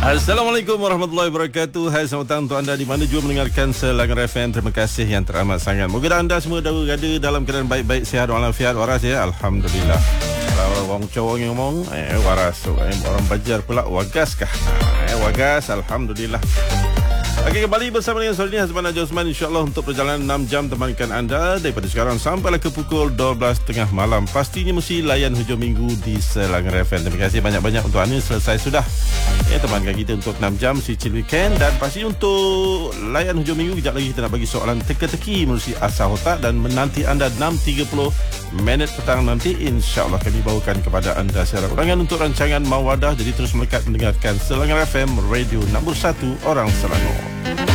Assalamualaikum warahmatullahi wabarakatuh. Hai, selamat datang untuk anda di mana juga mendengarkan Selangor FM. Terima kasih yang teramat sangat. Moga anda semua berada dalam keadaan baik-baik, sihat walafiat, waras ya. Alhamdulillah. Kalau orang cowok yang ngomong waras, orang Bajar pula wagas kah? Wagas, alhamdulillah. Okey, kembali bersama dengan Sorini Hazman Najwa Osman, insyaAllah untuk perjalanan 6 jam temankan anda daripada sekarang sampailah ke pukul 12.30 malam. Pastinya mesti layan hujung minggu di Selangor FM. Terima kasih banyak-banyak untuk anda selesai sudah temankan kita untuk 6 jam si chill weekend. Dan pasti untuk layan hujung minggu, kejap lagi kita nak bagi soalan teka-teki melalui asal otak dan menanti anda 6.30 minit petang nanti. InsyaAllah kami bawakan kepada anda secara ulangan untuk rancangan Mawadah. Jadi terus melekat mendengarkan Selangor FM, radio nombor 1 orang Selangor.